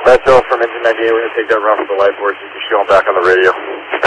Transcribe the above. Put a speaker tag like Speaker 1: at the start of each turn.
Speaker 1: That's all from Engine 98. We're going to take that run from the light boards and just going back on the radio.